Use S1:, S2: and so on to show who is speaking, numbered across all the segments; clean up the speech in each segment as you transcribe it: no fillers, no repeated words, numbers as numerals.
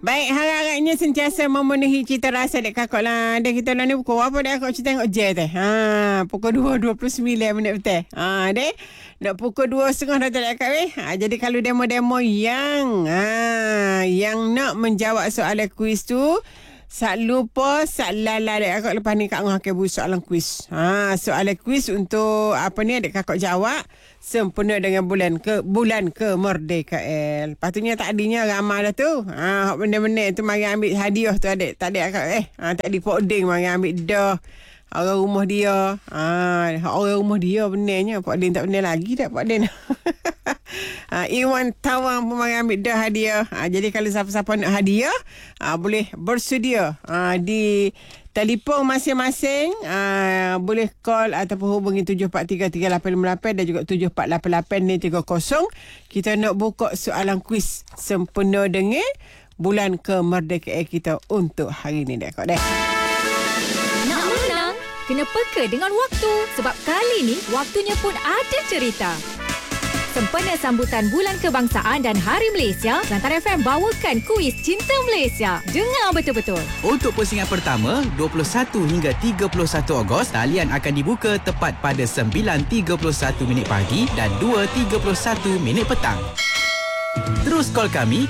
S1: Baik, harap-harapnya sentiasa memenuhi cita rasa dek kakak lah. Dek kita lah ni pukul apa dek kakak tengok je teh. Pukul 2.29 betul. Dek nak pukul 2.30 dah tak dek kakak weh. Jadi kalau demo-demo yang nak menjawab soalan kuis tu, sak lupa, sak lala dek kakak lepas ni Kak Ngah akan buat soalan kuis. Soalan kuis untuk apa ni dek kakak jawab sempena dengan bulan kemerdekaan. Patutnya tak adinya ramai dah tu. Hak benda-benda tu mari ambil hadiah tu adik. Tak ada kakak tak ada poding mari ambil dah. Orang rumah dia. Orang rumah dia benarnya. Pak Din tak benar lagi tak Pak Din. Iwan Tawang pun mari ambil dah hadiah. Jadi kalau siapa-siapa nak hadiah, boleh bersedia di telefon masing-masing. Boleh call ataupun hubungi 743-3858 dan juga 7488-30. Kita nak buka soalan kuis sempena dengan bulan kemerdekaan kita untuk hari ni dek.
S2: Nak menang, kena peka dengan waktu. Sebab kali ni, waktunya pun ada cerita. Sempena sambutan Bulan Kebangsaan dan Hari Malaysia, Kelantan FM bawakan kuis Cinta Malaysia. Dengar betul-betul. Untuk pusingan pertama, 21 hingga 31 Ogos, talian akan dibuka tepat pada 9.31 minit pagi dan 2.31 minit petang. Terus call kami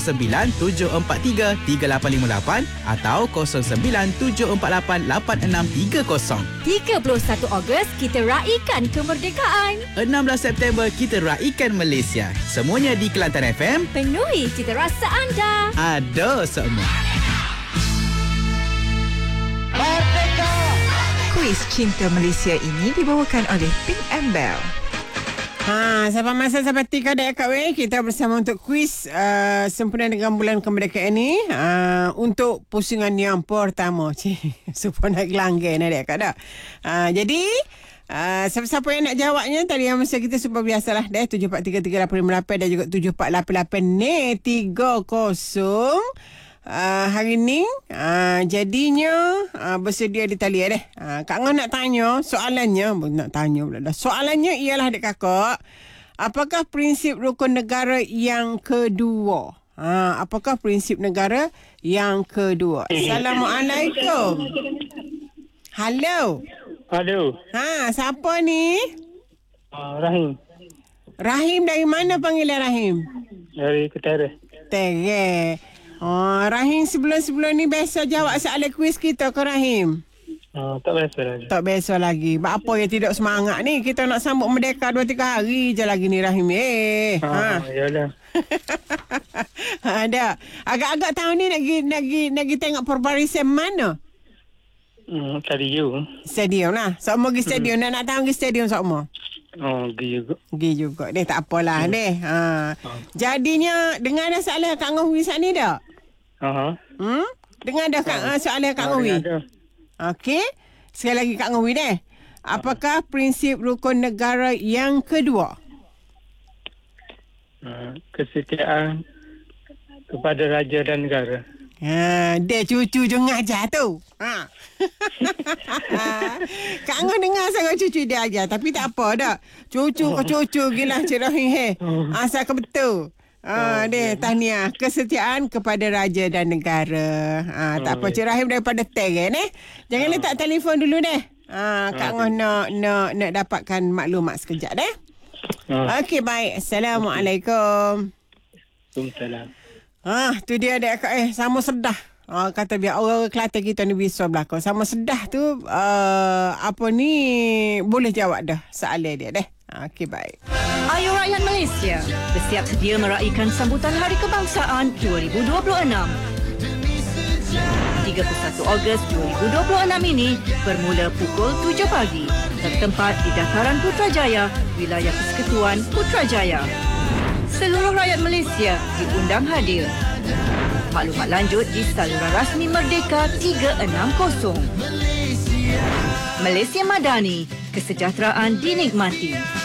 S2: 09-743-3858 atau 09-748-8630. 31 Ogos, kita raikan kemerdekaan. 16 September, kita raikan Malaysia. Semuanya di Kelantan FM. Penuhi cita rasa anda. Ada semua.
S3: Merdeka! Kuis Cinta Malaysia ini dibawakan oleh Pink and Bell.
S1: Sampai masa sampai 3 dekat weh, kita bersama untuk kuis sempena dengan bulan kemerdekaan ni, untuk pusingan yang pertama. Supaya nak gelanggai nak dekat dah. Jadi siapa-siapa yang nak jawabnya tadi yang masa kita super biasalah deh 7433858 dan juga 7488-30. Hari ni jadinya bersedia di talian deh. Kak Ngah nak tanya soalannya, soalannya ialah dek kakak, apakah prinsip rukun negara yang kedua? Apakah prinsip negara yang kedua? Assalamualaikum. Halo. Siapa ni?
S4: Rahim.
S1: Rahim dari mana panggilan Rahim?
S4: Dari Ketara.
S1: Rahim sebelum ni biasa jawab soalan kuis kita ke Rahim?
S4: Tak biasa lagi.
S1: Tak biasa lagi. Apa yang tidak semangat ni? Kita nak sambut merdeka 2-3 hari je lagi ni Rahim.
S4: Yalah.
S1: Ada. Agak-agak tahun ni nak tengok perbarisan mana? Stadium lah. Semua pergi stadium. Nak tahu pergi stadium semua? Pergi juga. Deh tak apalah deh. Jadinya dengar dah soalan Kak Ngowi saat ni dah? Dengar dah soalan Kak Ngowi? Okey. Sekali lagi Kak Ngowi deh. Apakah prinsip rukun negara yang kedua?
S4: Kesetiaan kepada raja dan negara.
S1: Dia cucu je ngajar tu. Kak Ngah dengar sangat cucu dia ajar. Tapi tak apa dah. Cucu gila Cik Rahim. Asal ke betul. Dia tahniah. Kesetiaan kepada raja dan negara. Tak apa Cik Rahim daripada Teren Jangan letak telefon dulu deh. Kak Ngah nak dapatkan maklumat sekejap deh. Okey baik. Assalamualaikum.
S4: Waalaikumsalam.
S1: Tu dia adik akak sama sedah. Kata biar orang Kelantan kita ni bisa belakang. Sama sedah tu apa ni boleh jawab dah soalan dia deh. Okey baik.
S2: Ayo rakyat Malaysia, bersiap sedia meraihkan sambutan Hari Kebangsaan 2026. 31 Ogos 2026 ini bermula pukul 7 pagi. Bertempat di Dataran Putrajaya, Wilayah Persekutuan Putrajaya. Seluruh rakyat Malaysia diundang hadir. Maklumat lanjut di saluran rasmi Merdeka 360. Malaysia Madani, kesejahteraan dinikmati.